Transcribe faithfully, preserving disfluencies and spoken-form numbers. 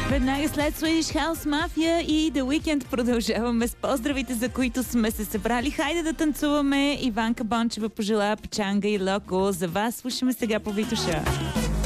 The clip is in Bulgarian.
Веднага след Swedish House Mafia и The Weeknd продължаваме с поздравите, за които сме се събрали. Хайде да танцуваме. Иванка Бончева пожела Печанга и Локо. За вас слушаме сега по Витоша.